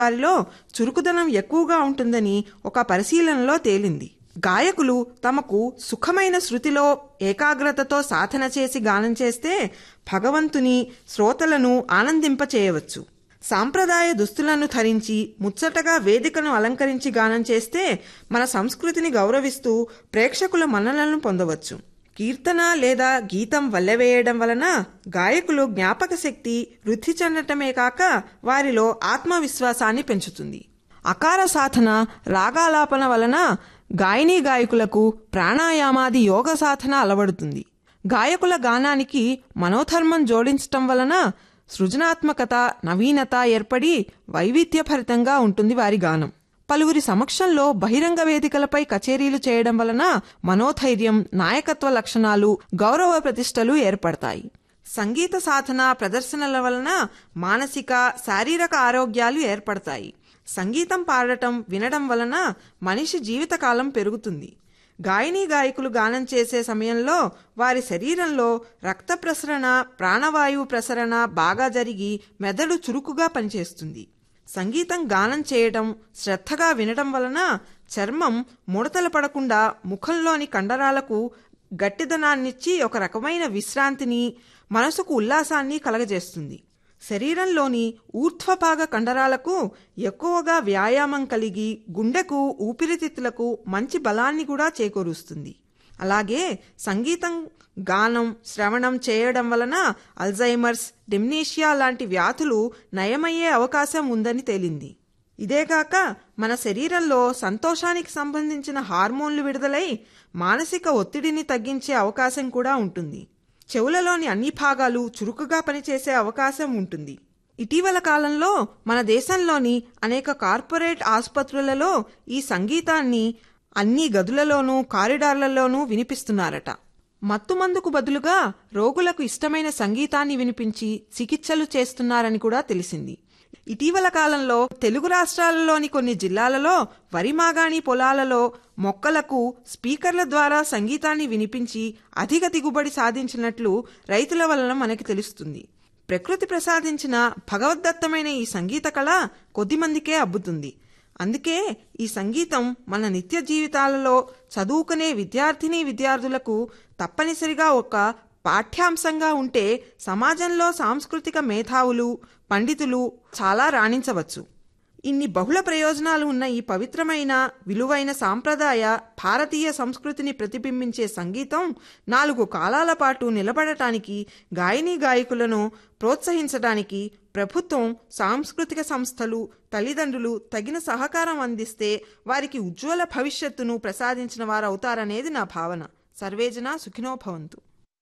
వారిలో చురుకుదనం ఎక్కువగా ఉంటుందని ఒక పరిశీలనలో తేలింది. గాయకులు తమకు సుఖమైన శృతిలో ఏకాగ్రతతో సాధన చేసి గానం చేస్తే భగవంతుని శ్రోతలను ఆనందింపచేయవచ్చు. సాంప్రదాయ దుస్తులను ధరించి ముచ్చటగా వేదికను అలంకరించి గానం చేస్తే మన సంస్కృతిని గౌరవిస్తూ ప్రేక్షకుల మన్ననలను పొందవచ్చు. కీర్తన లేదా గీతం వల్లెవేయడం వలన గాయకులు జ్ఞాపక శక్తి వృద్ధి చెందటమే కాక వారిలో ఆత్మవిశ్వాసాన్ని పెంచుతుంది. అకార సాధన, రాగాలాపన వలన గాయనీ గాయకులకు ప్రాణాయామాది యోగ సాధన అలవడుతుంది. గాయకుల గానానికి మనోధర్మం జోడించటం వలన సృజనాత్మకత, నవీనత ఏర్పడి వైవిధ్యభరితంగా ఉంటుంది వారి గానం. పలువురి సమక్షంలో బహిరంగ వేదికలపై కచేరీలు చేయడం వలన మనోధైర్యం, నాయకత్వ లక్షణాలు, గౌరవ ప్రతిష్టలు ఏర్పడతాయి. సంగీత సాధన ప్రదర్శనల వలన మానసిక, శారీరక ఆరోగ్యాలు ఏర్పడతాయి. సంగీతం పాడటం, వినడం వలన మనిషి జీవితకాలం పెరుగుతుంది. గాయనీ గాయకులు గానం చేసే సమయంలో వారి శరీరంలో రక్త ప్రసరణ, ప్రాణవాయువు ప్రసరణ బాగా జరిగి మెదడు చురుకుగా పనిచేస్తుంది. సంగీతం గానం చేయడం, శ్రద్ధగా వినడం వలన చర్మం ముడతలు పడకుండా ముఖంలోని కండరాలకు గట్టిదనాన్నిచ్చి ఒక రకమైన విశ్రాంతిని, మనసుకు ఉల్లాసాన్ని కలగజేస్తుంది. శరీరంలోని ఊర్ధ్వభాగ కండరాలకు ఎక్కువగా వ్యాయామం కలిగి గుండెకు, ఊపిరితిత్తులకు మంచి బలాన్ని కూడా చేకూరుస్తుంది. అలాగే సంగీతం గానం, శ్రవణం చేయడం వలన అల్జైమర్స్, డిమ్నీషియా లాంటి వ్యాధులు నయమయ్యే అవకాశం ఉందని తేలింది. ఇదేగాక మన శరీరంలో సంతోషానికి సంబంధించిన హార్మోన్లు విడుదలై మానసిక ఒత్తిడిని తగ్గించే అవకాశం కూడా ఉంటుంది. చెవులలోని అన్ని భాగాలు చురుకుగా పనిచేసే అవకాశం ఉంటుంది. ఇటీవల కాలంలో మన దేశంలోని అనేక కార్పొరేట్ ఆసుపత్రులలో ఈ సంగీతాన్ని అన్ని గదులలోనూ, కారిడార్లలోనూ వినిపిస్తున్నారట. మత్తుమందుకు బదులుగా రోగులకు ఇష్టమైన సంగీతాన్ని వినిపించి చికిత్సలు చేస్తున్నారని కూడా తెలిసింది. ఇటీవల కాలంలో తెలుగు రాష్ట్రాలలోని కొన్ని జిల్లాలలో వరి మాగాణి పొలాలలో మొక్కలకు స్పీకర్ల ద్వారా సంగీతాన్ని వినిపించి అధిక దిగుబడి సాధించినట్లు రైతుల వలన మనకి తెలుస్తుంది. ప్రకృతి ప్రసాదించిన భగవద్దత్తమైన ఈ సంగీత కళ కొద్దిమందికే అబ్బుతుంది. అందుకే ఈ సంగీతం మన నిత్య జీవితాలలో చదువుకునే విద్యార్థులకు తప్పనిసరిగా ఒక పాఠ్యాంశంగా ఉంటే సమాజంలో సాంస్కృతిక మేధావులు, పండితులు చాలా రాణించవచ్చు. ఇన్ని బహుళ ప్రయోజనాలు ఉన్న ఈ పవిత్రమైన, విలువైన సాంప్రదాయ భారతీయ సంస్కృతిని ప్రతిబింబించే సంగీతం 4 కాలాల పాటు నిలబడటానికి, గాయనీ గాయకులను ప్రోత్సహించడానికి ప్రభుత్వం, సాంస్కృతిక సంస్థలు, తల్లిదండ్రులు తగిన సహకారం అందిస్తే వారికి ఉజ్వల భవిష్యత్తును ప్రసాదించిన వారవుతారనేది నా భావన. సర్వేజన సుఖినో భవంతు.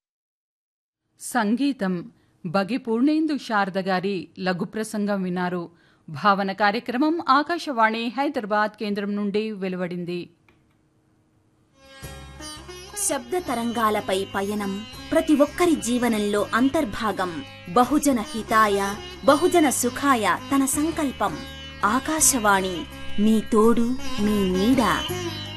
సంగీతం బగి పూర్ణేందు శారద గారి లఘు ప్రసంగం వినారు. భావన కార్యక్రమం ఆకాశవాణి హైదరాబాద్ కేంద్రం నుండి వెలువడింది. శబ్ద తరంగాలపై పయనం ప్రతి ఒక్కరి జీవనంలో అంతర్భాగం. బహుజన హితాయ, బహుజన సుఖాయ తన సంకల్పం. ఆకాశవాణి మీ తోడు, మీ నీడ.